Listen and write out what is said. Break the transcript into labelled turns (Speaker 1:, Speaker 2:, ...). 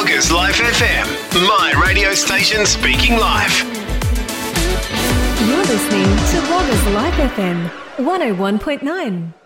Speaker 1: Loggers Life FM, my radio station speaking life.
Speaker 2: You're listening to Loggers Life FM 101.9.